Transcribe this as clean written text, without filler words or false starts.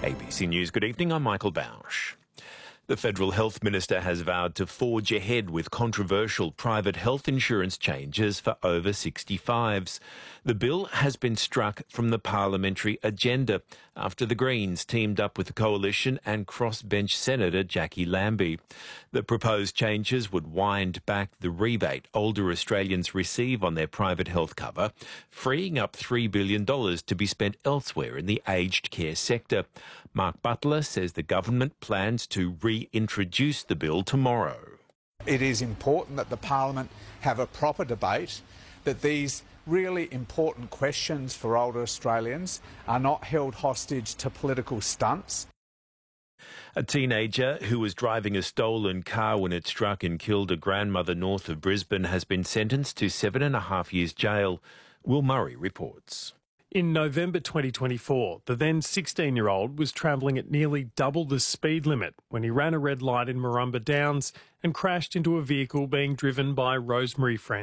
ABC News, good evening, I'm Michael Bausch. The Federal Health Minister has vowed to forge ahead with controversial private health insurance changes for over 65s. The bill has been struck from the parliamentary agenda after the Greens teamed up with the Coalition and crossbench Senator Jackie Lambie. The proposed changes would wind back the rebate older Australians receive on their private health cover, freeing up $3 billion to be spent elsewhere in the aged care sector. Mark Butler says the government plans to reintroduce the bill tomorrow. It is important that the Parliament have a proper debate, that these really important questions for older Australians are not held hostage to political stunts. A teenager who was driving a stolen car when it struck and killed a grandmother north of Brisbane has been sentenced to 7.5 years jail. Will Murray reports. In November 2024, the then 16-year-old was travelling at nearly double the speed limit when he ran a red light in Murrumba Downs and crashed into a vehicle being driven by Rosemary Francis.